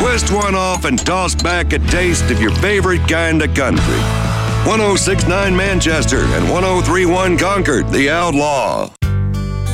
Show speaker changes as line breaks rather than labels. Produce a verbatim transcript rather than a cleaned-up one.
Twist one off and toss back a taste of your favorite kind of country. one oh six point nine Manchester and one oh three point one Concord, The Outlaw.